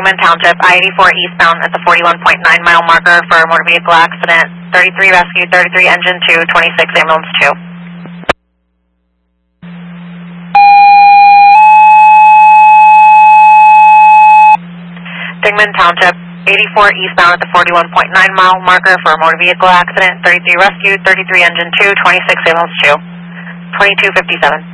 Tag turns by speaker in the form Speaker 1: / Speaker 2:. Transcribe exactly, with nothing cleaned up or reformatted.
Speaker 1: Dingman Township, I eighty-four eastbound at the forty-one point nine mile marker for a motor vehicle accident. thirty-three rescue, thirty-three engine two, twenty-six ambulance two. Dingman Township, eighty-four eastbound at the forty-one point nine mile marker for a motor vehicle accident. thirty-three rescue, thirty-three engine two, twenty-six ambulance two. twenty-two fifty-seven.